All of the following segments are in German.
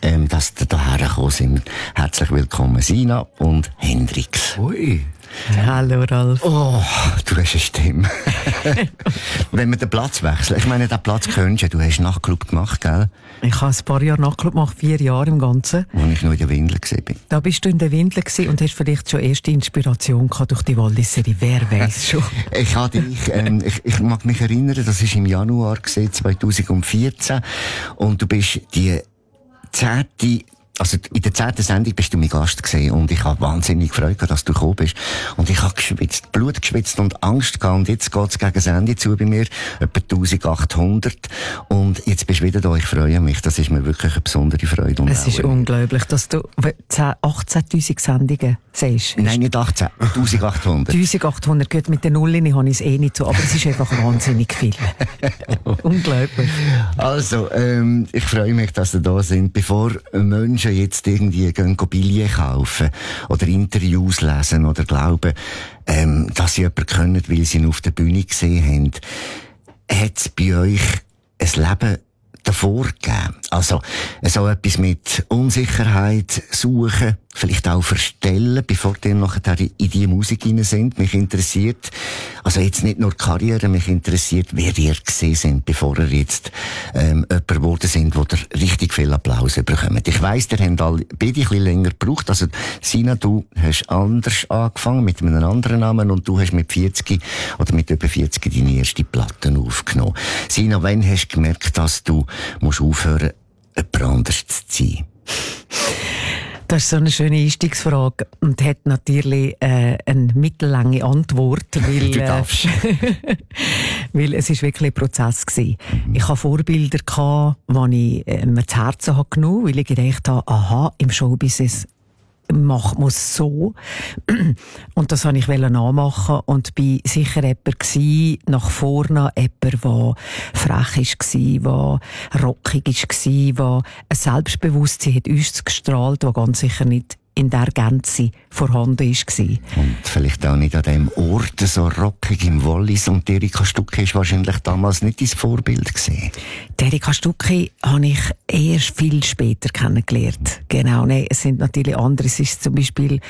dass ihr hierher gekommen sind. Herzlich willkommen, Sina und Hendrix. Ui. Hallo Ralf. Oh, du hast eine Stimme. Wenn wir den Platz wechseln, ich meine, den Platz kennst du hast Nachtclub gemacht, gell? Ich habe ein paar Jahre Nachtclub gemacht, 4 Jahre im Ganzen. Wo ich noch in der Windel war. Da bist du in der Windel gewesen und hast vielleicht schon erste Inspiration gehabt durch die Walliserie. Wer weiss schon. Ich mag mich erinnern, das war im Januar 2014 und du bist die 10. Also in der 10. Sendung bist du mein Gast gewesen und ich habe wahnsinnig gefreut, dass du gekommen bist. Und ich habe geschwitzt, Blut geschwitzt und Angst gehabt. Und jetzt geht's gegen das Ende zu bei mir, etwa 1800. Und jetzt bist du wieder da, ich freue mich. Das ist mir wirklich eine besondere Freude. Und es ist unglaublich, dass du 18'000 Sendungen siehst. Nein, nicht 18, 1800. 1800, gut, mit den Nullen habe ich es nicht so, aber es ist einfach wahnsinnig viel. Unglaublich. Also, ich freue mich, dass ihr da sind. Bevor Menschen jetzt irgendwie gehen Billionen kaufen oder Interviews lesen oder glauben, dass sie jemanden können, weil sie ihn auf der Bühne gesehen haben, hat es bei euch ein Leben davor gegeben? Also, so etwas mit Unsicherheit suchen, vielleicht auch verstellen, bevor ihr nachher in die Musik hinein sind. Mich interessiert, also jetzt nicht nur die Karriere, mich interessiert, wer ihr gesehen sind, bevor ihr jetzt jemand geworden sind, wo ihr richtig viel Applaus bekommt. Ich weiss, ihr habt alle beide ein bisschen länger gebraucht. Also, Sina, du hast anders angefangen, mit einem anderen Namen, und du hast mit 40 oder mit über 40 deine erste Platte aufgenommen. Sina, wann hast du gemerkt, dass du musst aufhören, jemand anders zu sein? Das ist so eine schöne Einstiegsfrage und hat natürlich eine mittellange Antwort, weil, du darfst. weil es ist wirklich ein Prozess gewesen. Ich hatte Vorbilder gehabt, die ich mir zu Herzen habe genommen, weil ich gedacht habe, aha, im Showbusiness macht man es so. Und das wollte ich nachmachen und bin sicher jemand gewesen, nach vorne, jemand, der frech war, der rockig war, der ein Selbstbewusstsein hat uns gestrahlt, das ganz sicher nicht in der Gänze vorhanden war. Und vielleicht auch nicht an dem Ort so rockig im Wallis. Und Erika Stucki war wahrscheinlich damals nicht dein Vorbild gewesen. Erika Stucki habe ich erst viel später kennengelernt. Genau, nein, es sind natürlich andere. Es ist zum Beispiel,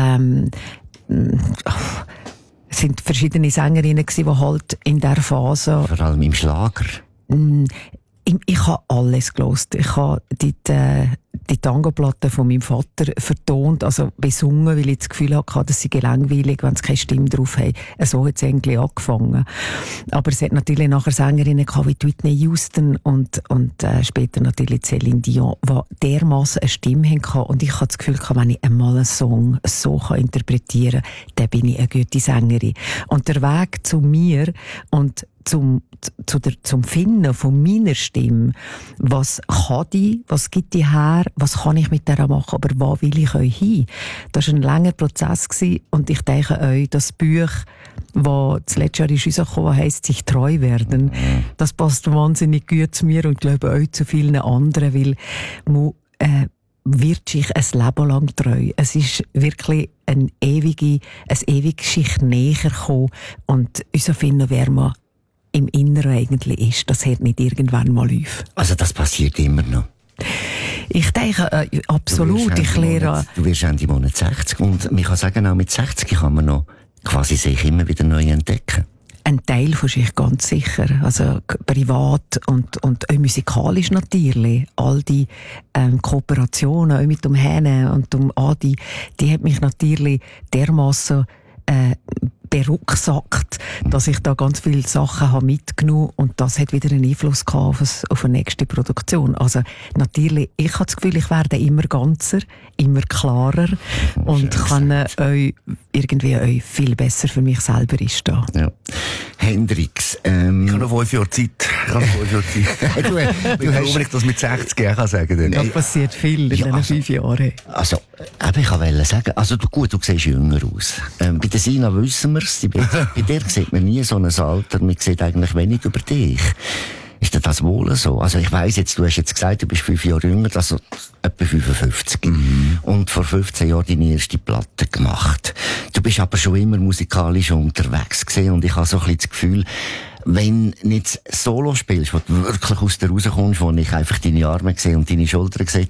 es sind verschiedene Sängerinnen gewesen, die halt in der Phase... Vor allem im Schlager. Ich habe alles gehört. Ich habe die Tango-Platte von meinem Vater vertont, also besungen, weil ich das Gefühl hatte, dass sie gelangweilig, wenn sie keine Stimme drauf haben. So hat es eigentlich angefangen. Aber es hat natürlich nachher Sängerinnen gehabt, wie Whitney Houston und später natürlich Céline Dion, die dermassen eine Stimme hatten. Und ich hatte das Gefühl, wenn ich einmal einen Song so interpretieren kann, dann bin ich eine gute Sängerin. Und der Weg zu mir und zum Finden von meiner Stimme, was kann die, was gibt die her, was kann ich mit der machen, aber wo will ich euch hin? Das war ein langer Prozess gewesen, und ich denke euch, das Buch, das das letzte Jahr rausgekommen heisst, sich treu werden, das passt wahnsinnig gut zu mir und ich glaube euch zu vielen anderen, weil man wird sich ein Leben lang treu. Es ist wirklich eine ewige Geschichte näher gekommen und uns finden, wer man im Inneren eigentlich ist. Das hört nicht irgendwann mal auf. Also das passiert immer noch? Ich denke, absolut. Du wirst Ende Monat 60 und man kann sagen, auch mit 60 kann man noch quasi sich immer wieder neu entdecken. Ein Teil von sich ganz sicher. Also privat und auch musikalisch natürlich. All die Kooperationen, auch mit dem Henne und dem Adi, die hat mich natürlich dermassen berucksackt, dass ich da ganz viele Sachen habe mitgenommen, und das hat wieder einen Einfluss gehabt auf eine nächste Produktion. Also natürlich, ich habe das Gefühl, ich werde immer ganzer, immer klarer und kann euch irgendwie viel besser für mich selber einstehen. Ja. Hendrix, ich habe noch 5 Jahre Zeit. Du hast ich das mit 60 Jahren kann sagen. Da passiert viel in diesen 5 Jahren. Also, ich wollte sagen, also du siehst jünger aus. Bei der Sina wissen wir es. Bei dir sieht man nie so ein Alter. Man sieht eigentlich wenig über dich. Ist dir das wohl so? Also ich weiss jetzt, du hast jetzt gesagt, du bist 5 Jahre jünger, also etwa 55. Und vor 15 Jahren deine erste Platte gemacht. Du bist aber schon immer musikalisch unterwegs gewesen, und ich habe so ein bisschen das Gefühl, wenn du nicht Solo spielst, wo du wirklich aus der rauskommst, wo ich einfach deine Arme sehe und deine Schultern sehe,